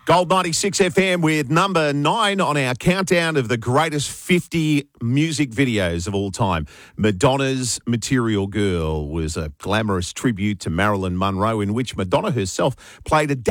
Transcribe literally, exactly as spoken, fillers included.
Gold ninety-six F M with number nine on our countdown of the greatest fifty music videos of all time. Madonna's Material Girl was a glamorous tribute to Marilyn Monroe in which Madonna herself played a